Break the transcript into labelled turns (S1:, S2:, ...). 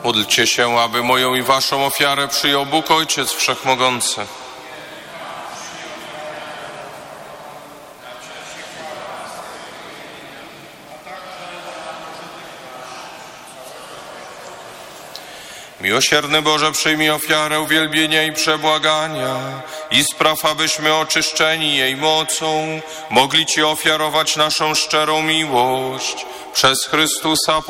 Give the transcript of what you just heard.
S1: Módlcie się, aby moją i waszą ofiarę przyjął Bóg Ojciec Wszechmogący. Miłosierny Boże, przyjmij ofiarę uwielbienia i przebłagania i spraw, abyśmy oczyszczeni jej mocą mogli Ci ofiarować naszą szczerą miłość przez Chrystusa